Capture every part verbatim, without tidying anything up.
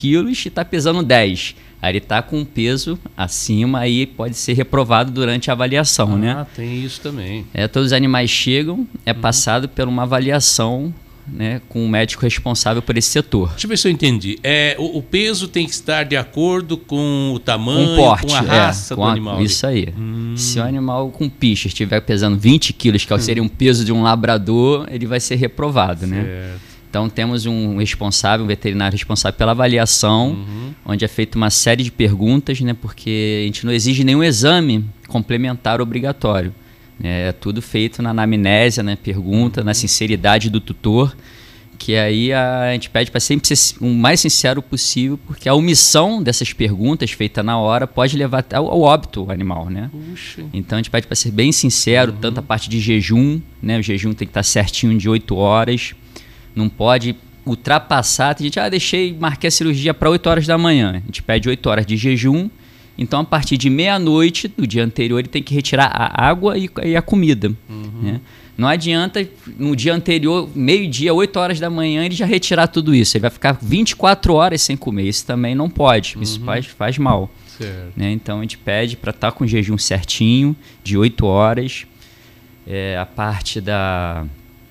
quilos e está pesando dez. Aí ele está com um peso acima, aí pode ser reprovado durante a avaliação, ah, né? Ah, tem isso também. É, todos os animais chegam, é uhum. passado por uma avaliação, né, com o médico responsável por esse setor. Deixa eu ver se eu entendi. É, o, o peso tem que estar de acordo com o tamanho, com, porte, com a raça é, com do a, animal. Isso aí. Hum. Se o animal com picha estiver pesando vinte quilos, que seria um peso de um labrador, ele vai ser reprovado, certo. né? Então temos um responsável, um veterinário responsável pela avaliação, uhum. onde é feita uma série de perguntas, né, porque a gente não exige nenhum exame complementar obrigatório. Né, é tudo feito na anamnésia, né, pergunta, uhum. na sinceridade do tutor, que aí a, a gente pede para sempre ser o mais sincero possível, porque a omissão dessas perguntas feitas na hora pode levar até ao, ao óbito o animal, né? Puxa. Então a gente pede para ser bem sincero, uhum. tanto a parte de jejum, né, o jejum tem que estar certinho de oito horas, não pode ultrapassar. Tem gente, ah, deixei, marquei a cirurgia para oito horas da manhã. A gente pede oito horas de jejum. Então, a partir de meia-noite do dia anterior, ele tem que retirar a água e, e a comida. Uhum. Né? Não adianta, no dia anterior, meio-dia, oito horas da manhã, ele já retirar tudo isso. Ele vai ficar vinte e quatro horas sem comer. Isso também não pode. Isso uhum. faz, faz mal. Né? Então, a gente pede para estar com o jejum certinho, de oito horas. É, a parte da...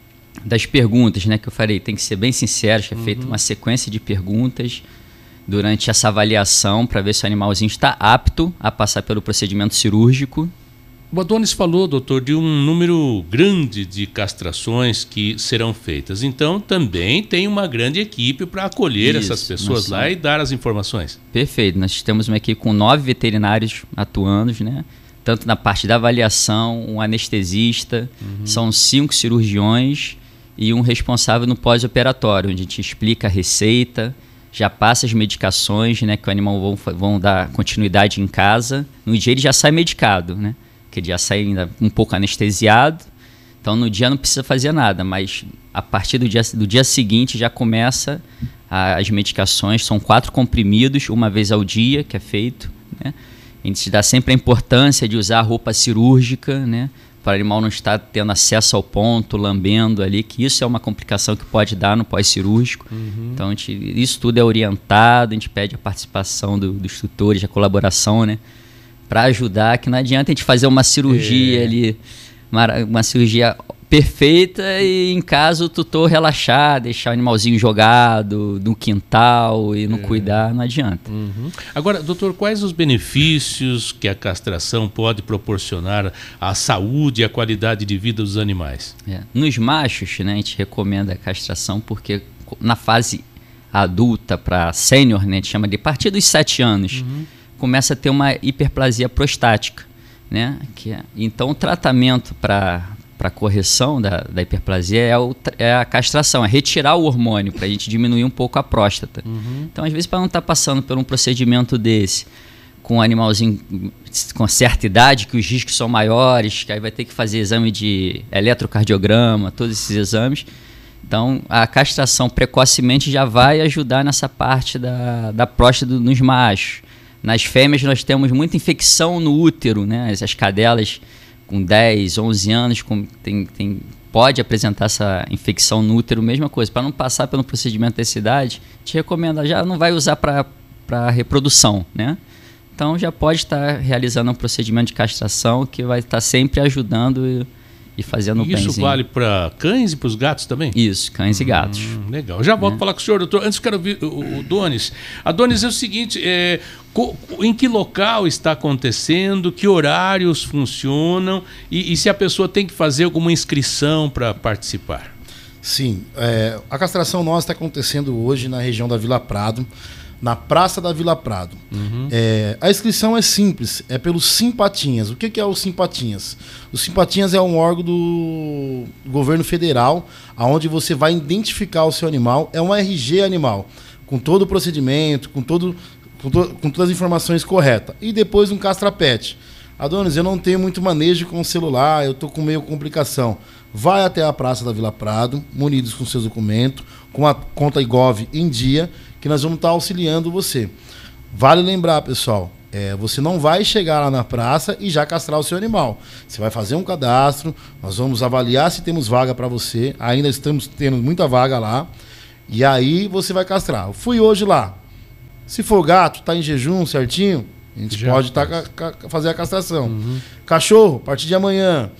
das perguntas, né, que eu falei, tem que ser bem sincero, que é feita uhum. uma sequência de perguntas durante essa avaliação para ver se o animalzinho está apto a passar pelo procedimento cirúrgico. O Adonis falou, doutor, de um número grande de castrações que serão feitas. Então, também tem uma grande equipe para acolher Isso, essas pessoas lá e dar as informações. Perfeito. Nós temos uma equipe com nove veterinários atuando, né? Tanto na parte da avaliação, um anestesista, uhum. são cinco cirurgiões e um responsável no pós-operatório, onde a gente explica a receita, já passa as medicações, né, que o animal vão, vão dar continuidade em casa. No dia ele já sai medicado, né, que ele já sai ainda um pouco anestesiado. Então no dia não precisa fazer nada, mas a partir do dia, do dia seguinte já começa a, as medicações. São quatro comprimidos, uma vez ao dia que é feito, né. A gente dá sempre a importância de usar a roupa cirúrgica, né, para o animal não estar tendo acesso ao ponto, lambendo ali, que isso é uma complicação que pode dar no pós-cirúrgico. Uhum. Então, a gente, isso tudo é orientado, a gente pede a participação do, dos tutores, a colaboração, né, para ajudar, que não adianta a gente fazer uma cirurgia é. ali, uma, uma cirurgia perfeita e em casa o tutor relaxar, deixar o animalzinho jogado no quintal e não é. cuidar, não adianta. Uhum. Agora, doutor, quais os benefícios que a castração pode proporcionar à saúde e à qualidade de vida dos animais? É. Nos machos, né, a gente recomenda a castração porque na fase adulta para sênior, né, a gente chama de a partir dos sete anos, uhum. começa a ter uma hiperplasia prostática, né? Que é, então o tratamento para para correção da, da hiperplasia é, o, é a castração, é retirar o hormônio para a gente diminuir um pouco a próstata. Uhum. Então, às vezes, para não estar tá passando por um procedimento desse, com um animalzinho com certa idade, que os riscos são maiores, que aí vai ter que fazer exame de eletrocardiograma, todos esses exames. Então, a castração precocemente já vai ajudar nessa parte da, da próstata nos machos. Nas fêmeas, nós temos muita infecção no útero, né? As cadelas com dez, onze anos, com, tem, tem, pode apresentar essa infecção no útero, mesma coisa. Para não passar pelo procedimento dessa idade, te recomendo, já não vai usar para reprodução, né? Então já pode estar realizando um procedimento de castração que vai estar sempre ajudando e, e fazendo o bem. Isso vale para cães e para os gatos também? Isso, cães hum, e gatos. Legal. Eu já volto é. falar com o senhor, doutor. Antes eu quero ouvir o, o Donis. Adonis, é o seguinte, é, co, em que local está acontecendo, que horários funcionam e, e se a pessoa tem que fazer alguma inscrição para participar? Sim, é, a castração nossa está acontecendo hoje na região da Vila Prado, na Praça da Vila Prado. Uhum. É, a inscrição é simples, é pelos Simpatinhas. O que, que é o Simpatinhas? O Simpatinhas é um órgão do governo federal, onde você vai identificar o seu animal, é um R G animal, com todo o procedimento, com, todo, com, to, com todas as informações corretas. E depois um castrapet. Adonis, eu não tenho muito manejo com o celular, eu estou com meio complicação. Vai até a Praça da Vila Prado, munidos com seus documentos, com a conta Igov em dia, que nós vamos estar auxiliando você. Vale lembrar, pessoal, é, você não vai chegar lá na praça e já castrar o seu animal. Você vai fazer um cadastro, nós vamos avaliar se temos vaga para você, ainda estamos tendo muita vaga lá, e aí você vai castrar. Eu fui hoje lá, Se for gato, tá em jejum certinho, a gente Já pode tá, ca, ca, fazer a castração. Uhum. Cachorro, a partir de amanhã.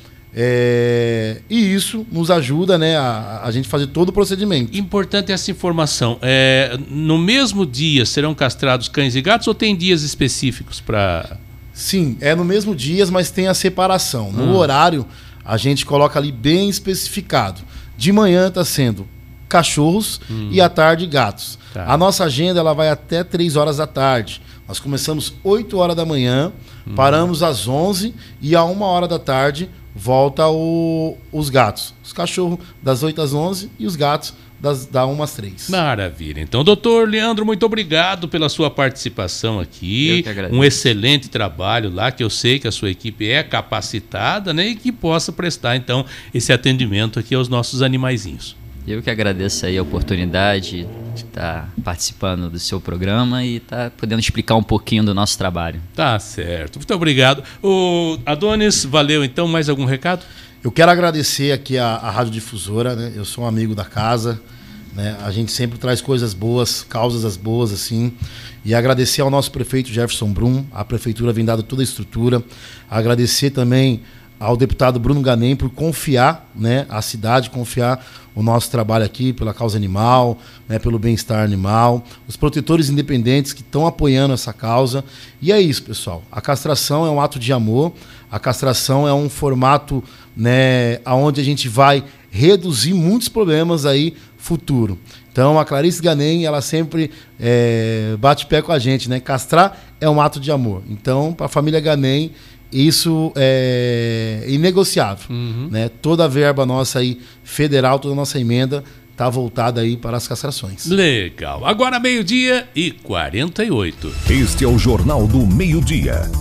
É, e isso nos ajuda, né, a, a gente fazer todo o procedimento. Importante essa informação. É, no mesmo dia serão castrados cães e gatos ou tem dias específicos para... Sim, é no mesmo dia, mas tem a separação. No hum. horário, a gente coloca ali bem especificado. De manhã está sendo cachorros hum. e à tarde gatos. Tá. A nossa agenda ela vai até três horas da tarde. Nós começamos oito horas da manhã, hum. paramos às onze e a uma hora da tarde volta o, os gatos. Os cachorros das oito às onze e os gatos das, da uma às três. Maravilha. Então, doutor Leandro, muito obrigado pela sua participação aqui. Eu que agradeço. Um excelente trabalho lá, que eu sei que a sua equipe é capacitada, né, e que possa prestar, então, esse atendimento aqui aos nossos animaizinhos. Eu que agradeço aí a oportunidade de estar participando do seu programa e estar podendo explicar um pouquinho do nosso trabalho. Tá certo. Muito obrigado. O Adonis, valeu então. Mais algum recado? Eu quero agradecer aqui a, a Rádio Difusora, né? Eu sou um amigo da casa, né? A gente sempre traz coisas boas, causas boas, assim. E agradecer ao nosso prefeito Jefferson Brum, a prefeitura vem dando toda a estrutura. Agradecer também ao deputado Bruno Ganem por confiar, né, a cidade, confiar o nosso trabalho aqui pela causa animal, né, pelo bem-estar animal, os protetores independentes que estão apoiando essa causa. E é isso, pessoal. A castração é um ato de amor, a castração é um formato, né, onde a gente vai reduzir muitos problemas aí futuro. Então a Clarice Ganem, ela sempre é, bate pé com a gente, né? Castrar é um ato de amor. Então, para a família Ganem, isso é inegociável, uhum. né? Toda a verba nossa aí, federal, toda a nossa emenda está voltada aí para as castrações. Legal. Agora meio-dia e quarenta e oito. Este é o Jornal do Meio-Dia.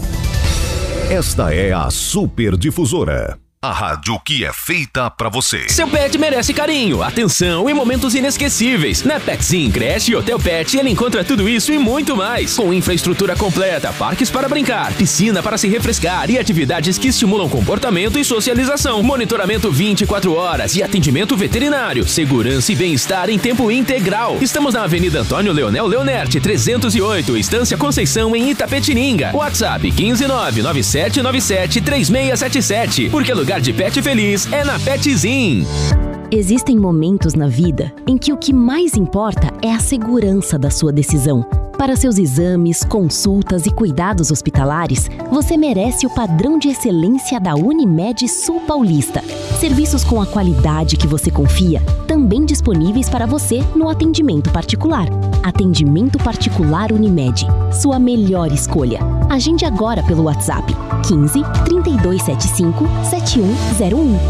Esta é a Super Difusora. A rádio que é feita pra você. Seu pet merece carinho, atenção e momentos inesquecíveis. Na Petsim Creche e Hotel Pet ele encontra tudo isso e muito mais. Com infraestrutura completa, parques para brincar, piscina para se refrescar e atividades que estimulam comportamento e socialização. Monitoramento vinte e quatro horas e atendimento veterinário. Segurança e bem-estar em tempo integral. Estamos na Avenida Antônio Leonel Leonerte, trezentos e oito, Estância Conceição, em Itapetininga. WhatsApp quinze nove nove sete nove sete três seis sete sete. Porque lugar de pet feliz é na Petsim. Existem momentos na vida em que o que mais importa é a segurança da sua decisão. Para seus exames, consultas e cuidados hospitalares, você merece o padrão de excelência da Unimed Sul Paulista. Serviços com a qualidade que você confia, também disponíveis para você no atendimento particular. Atendimento particular Unimed, sua melhor escolha. Agende agora pelo WhatsApp quinze, trinta e dois setenta e cinco, setenta e um zero um.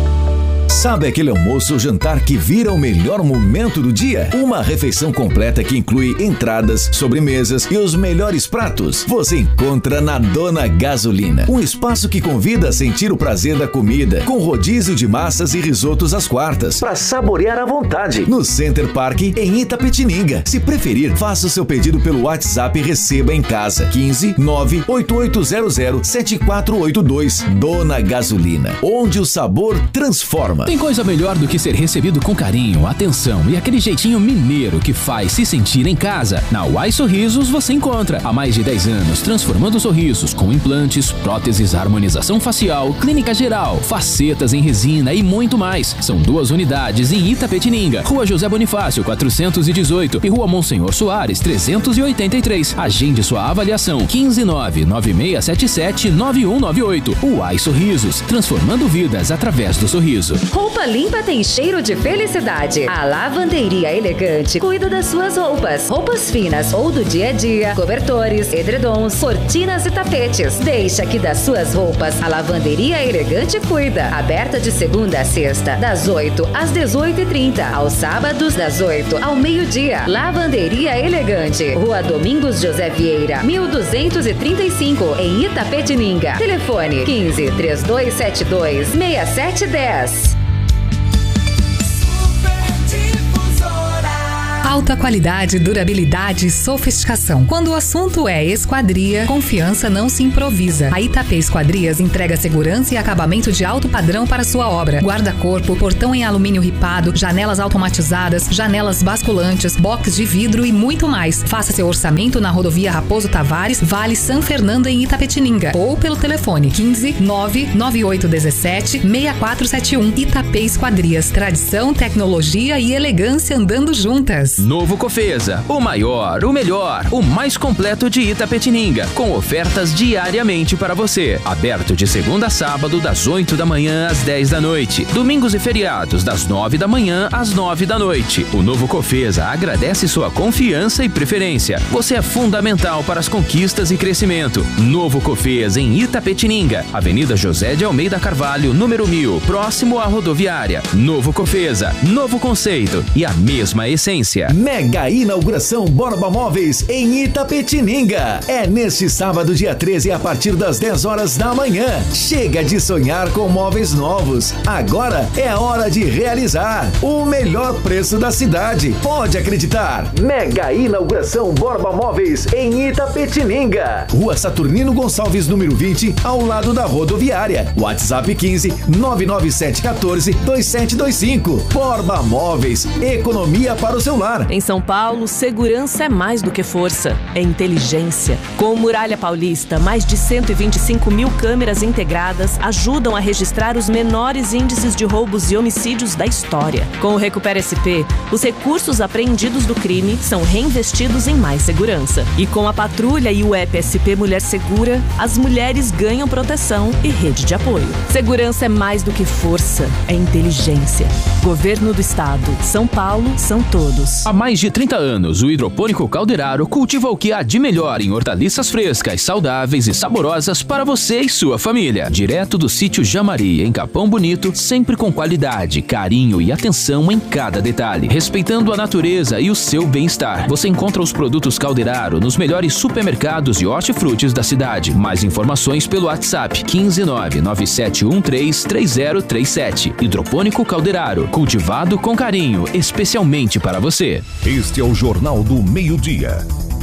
Sabe aquele almoço ou jantar que vira o melhor momento do dia? Uma refeição completa que inclui entradas, sobremesas e os melhores pratos. Você encontra na Dona Gasolina. Um espaço que convida a sentir o prazer da comida, com rodízio de massas e risotos às quartas, para saborear à vontade. No Center Park, em Itapetininga. Se preferir, faça o seu pedido pelo WhatsApp e receba em casa. quinze, nove oito oito zero zero, sete quatro oito dois. Dona Gasolina, onde o sabor transforma. Tem coisa melhor do que ser recebido com carinho, atenção e aquele jeitinho mineiro que faz se sentir em casa. Na Uai Sorrisos você encontra há mais de dez anos transformando sorrisos com implantes, próteses, harmonização facial, clínica geral, facetas em resina e muito mais. São duas unidades em Itapetininga, Rua José Bonifácio quatrocentos e dezoito e Rua Monsenhor Soares trezentos e oitenta e três. Agende sua avaliação quinze nove nove seis sete sete nove um nove oito. Uai Sorrisos, transformando vidas através do sorriso. Roupa limpa tem cheiro de felicidade. A Lavanderia Elegante cuida das suas roupas. Roupas finas ou do dia a dia, cobertores, edredons, cortinas e tapetes. Deixa que das suas roupas a Lavanderia Elegante cuida. Aberta de segunda a sexta, das oito às dezoito e trinta. Aos sábados, das oito ao meio-dia. Lavanderia Elegante. Rua Domingos José Vieira, mil duzentos e trinta e cinco, em Itapetininga. Telefone quinze, trinta e dois setenta e dois, sessenta e sete dez. Alta qualidade, durabilidade e sofisticação. Quando o assunto é esquadria, confiança não se improvisa. A Itapê Esquadrias entrega segurança e acabamento de alto padrão para sua obra. Guarda-corpo, portão em alumínio ripado, janelas automatizadas, janelas basculantes, box de vidro e muito mais. Faça seu orçamento na rodovia Raposo Tavares, Vale São Fernando em Itapetininga ou pelo telefone quinze, nove nove oito dezessete, seis quatro sete um. Itapê Esquadrias, tradição, tecnologia e elegância andando juntas. Novo Cofesa, o maior, o melhor, o mais completo de Itapetininga, com ofertas diariamente para você. Aberto de segunda a sábado, das oito da manhã às dez da noite. Domingos e feriados, das nove da manhã às nove da noite. O Novo Cofesa agradece sua confiança e preferência. Você é fundamental para as conquistas e crescimento. Novo Cofesa em Itapetininga, Avenida José de Almeida Carvalho, número mil, próximo à rodoviária. Novo Cofesa, novo conceito e a mesma essência. Mega inauguração Borba Móveis em Itapetininga. É neste sábado, dia treze, a partir das dez horas da manhã. Chega de sonhar com móveis novos. Agora é a hora de realizar. O melhor preço da cidade. Pode acreditar. Mega inauguração Borba Móveis em Itapetininga. Rua Saturnino Gonçalves, número vinte, ao lado da rodoviária. WhatsApp quinze, nove nove sete um quatro, dois sete dois cinco. Borba Móveis. Economia para o seu lar. Em São Paulo, segurança é mais do que força, é inteligência. Com o Muralha Paulista, mais de cento e vinte e cinco mil câmeras integradas ajudam a registrar os menores índices de roubos e homicídios da história. Com o Recupera S P, os recursos apreendidos do crime são reinvestidos em mais segurança. E com a patrulha e o app S P Mulher Segura, as mulheres ganham proteção e rede de apoio. Segurança é mais do que força, é inteligência. Governo do Estado. São Paulo, são todos. Há mais de trinta anos, o Hidropônico Calderaro cultiva o que há de melhor em hortaliças frescas, saudáveis e saborosas para você e sua família. Direto do sítio Jamari, em Capão Bonito, sempre com qualidade, carinho e atenção em cada detalhe, respeitando a natureza e o seu bem-estar. Você encontra os produtos Calderaro nos melhores supermercados e hortifrutis da cidade. Mais informações pelo WhatsApp quinze, nove nove sete um três, três zero três sete. Hidropônico Calderaro, cultivado com carinho, especialmente para você. Este é o Jornal do Meio-Dia.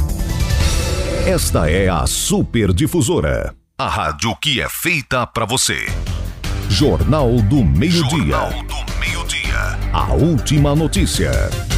Esta é a Super Difusora, a rádio que é feita para você. Jornal do Meio-Dia. Jornal do Meio-Dia. A última notícia.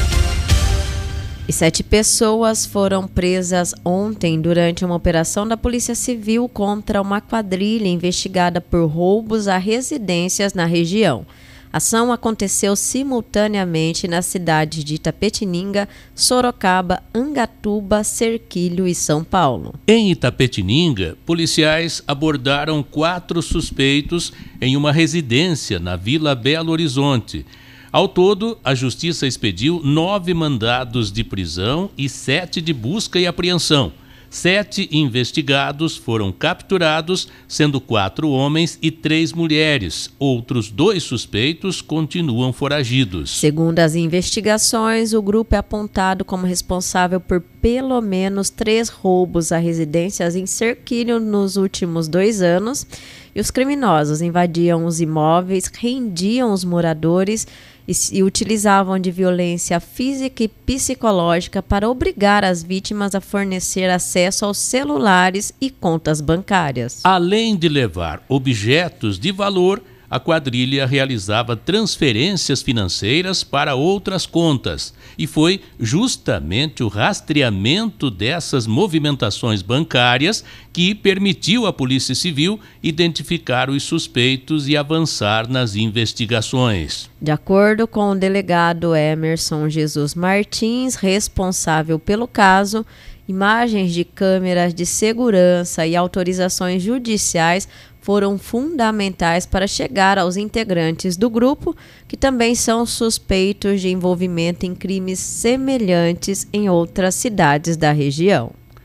E sete pessoas foram presas ontem durante uma operação da Polícia Civil contra uma quadrilha investigada por roubos a residências na região. A ação aconteceu simultaneamente nas cidades de Itapetininga, Sorocaba, Angatuba, Serquilho e São Paulo. Em Itapetininga, policiais abordaram quatro suspeitos em uma residência na Vila Belo Horizonte. Ao todo, a Justiça expediu nove mandados de prisão e sete de busca e apreensão. Sete investigados foram capturados, sendo quatro homens e três mulheres. Outros dois suspeitos continuam foragidos. Segundo as investigações, o grupo é apontado como responsável por pelo menos três roubos a residências em Serquilho nos últimos dois anos. E os criminosos invadiam os imóveis, rendiam os moradores e, e utilizavam de violência física e psicológica para obrigar as vítimas a fornecer acesso aos celulares e contas bancárias. Além de levar objetos de valor, a quadrilha realizava transferências financeiras para outras contas. E foi justamente o rastreamento dessas movimentações bancárias que permitiu à Polícia Civil identificar os suspeitos e avançar nas investigações. De acordo com o delegado Emerson Jesus Martins, responsável pelo caso, imagens de câmeras de segurança e autorizações judiciais foram fundamentais para chegar aos integrantes do grupo, que também são suspeitos de envolvimento em crimes semelhantes em outras cidades da região.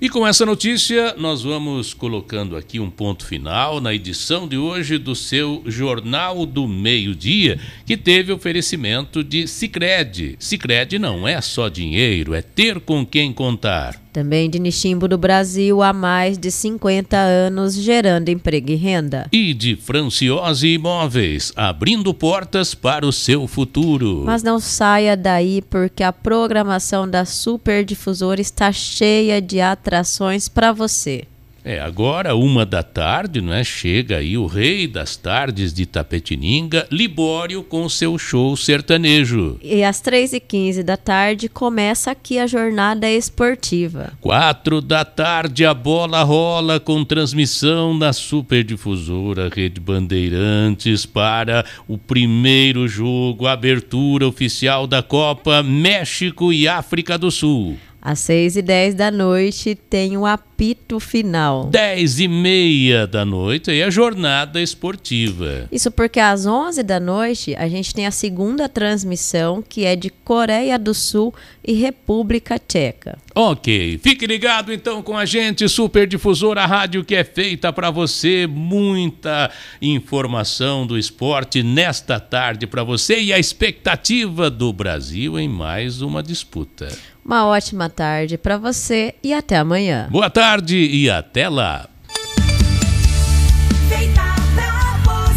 E com essa notícia, nós vamos colocando aqui um ponto final na edição de hoje do seu Jornal do Meio-Dia, que teve oferecimento de Sicredi. Sicredi não é só dinheiro, é ter com quem contar. Também de Niximbo do Brasil há mais de cinquenta anos, gerando emprego e renda. E de Franciose Imóveis, abrindo portas para o seu futuro. Mas não saia daí, porque a programação da Superdifusora está cheia de atrações para você. É, agora, uma da tarde, não é? Chega aí o rei das tardes de Itapetininga, Libório, com seu show sertanejo. E às três e quinze da tarde começa aqui a jornada esportiva. Quatro da tarde a bola rola com transmissão na Superdifusora Rede Bandeirantes para o primeiro jogo, a abertura oficial da Copa México e África do Sul. Às seis e dez da noite tem o apito final. Dez e meia da noite aí a jornada esportiva. Isso porque às onze da noite a gente tem a segunda transmissão, que é de Coreia do Sul e República Tcheca. Ok, fique ligado então com a gente, Superdifusora, a rádio que é feita para você. Muita informação do esporte nesta tarde para você e a expectativa do Brasil em mais uma disputa. Uma ótima tarde para você e até amanhã. Boa tarde e até lá. Feita pra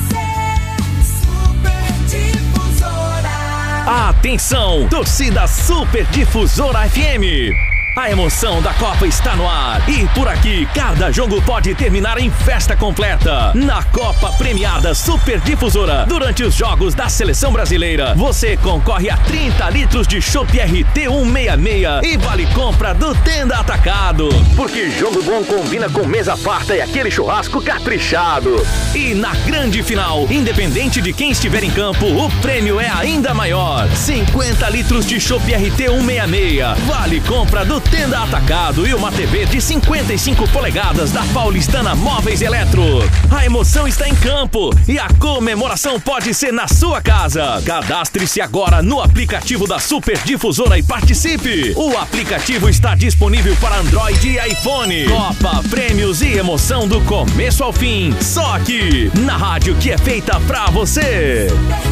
você, Superdifusora. Atenção, torcida Superdifusora F M. A emoção da Copa está no ar e por aqui cada jogo pode terminar em festa completa. Na Copa Premiada Superdifusora, durante os jogos da Seleção Brasileira, você concorre a trinta litros de chopp R T cento e sessenta e seis e vale compra do Tenda Atacado. Porque jogo bom combina com mesa farta e aquele churrasco caprichado. E na grande final, independente de quem estiver em campo, o prêmio é ainda maior. cinquenta litros de chopp R T cento e sessenta e seis, vale compra do Tenda Atacado e uma T V de cinquenta e cinco polegadas da Paulistana Móveis e Eletro. A emoção está em campo e a comemoração pode ser na sua casa. Cadastre-se agora no aplicativo da Superdifusora e participe. O aplicativo está disponível para Android e iPhone. Copa, prêmios e emoção do começo ao fim. Só aqui, na rádio que é feita pra você.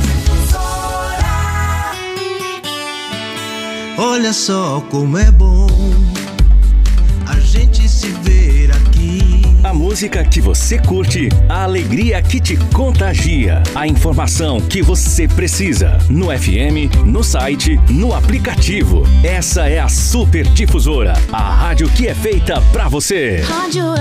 Olha só como é bom a gente se ver aqui. A música que você curte, a alegria que te contagia, a informação que você precisa. No F M, no site, no aplicativo. Essa é a Superdifusora, a rádio que é feita pra você. Rádio